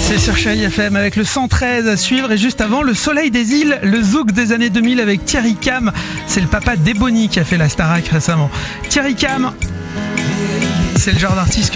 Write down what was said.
C'est sur Chérie FM avec le 113 à suivre et juste avant le Soleil des îles, le zouk des années 2000 avec Thierry Cam. C'est le papa d'Ebony qui a fait la Starac récemment. Thierry Cam, c'est le genre d'artiste que